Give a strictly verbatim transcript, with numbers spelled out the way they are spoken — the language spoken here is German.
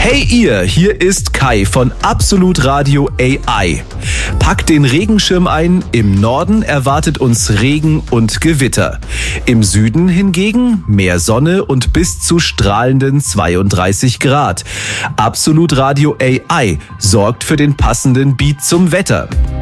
Hey ihr, hier ist Kai von Absolut Radio A I. Packt den Regenschirm ein, im Norden erwartet uns Regen und Gewitter. Im Süden hingegen mehr Sonne und bis zu strahlenden zweiunddreißig Grad. Absolut Radio A I sorgt für den passenden Beat zum Wetter.